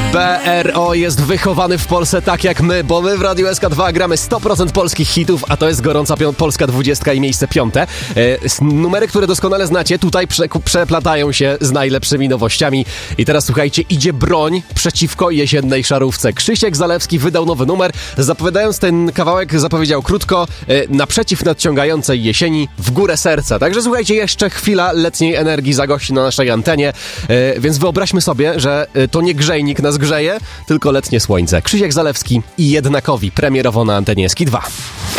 BRO jest wychowany w Polsce tak jak my, bo my w Radiu SK2 gramy 100% polskich hitów, a to jest gorąca Polska 20 i miejsce 5. Numery, które doskonale znacie, tutaj przeplatają się z najlepszymi nowościami. I teraz słuchajcie, idzie broń przeciwko jesiennej szarówce. Krzysiek Zalewski wydał nowy numer. Zapowiadając ten kawałek, zapowiedział krótko: naprzeciw nadciągającej jesieni, w górę serca. Także słuchajcie, jeszcze chwila letniej energii zagości na naszej antenie, więc wyobraźmy sobie, że to nie grzejnik nas grzeje, tylko letnie słońce. Krzysiek Zalewski i Jednakowi, premierowo na antenie SK2.